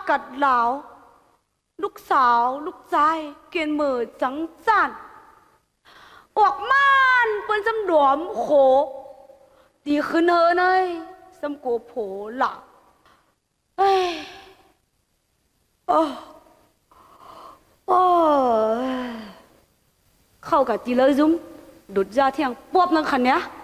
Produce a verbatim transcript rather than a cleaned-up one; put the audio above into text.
กัดเหลาลูกสาวลูกชายเกียนมือจังจันออกม่านเป็นสำดวมโขดีขึ้นเฮอเนยสำโกโผหลักเอ้ยโอ้โอ้เข้ากับจีเลยจุ้มดุดยาเที่ยงปวบนั่งคันเนี้ย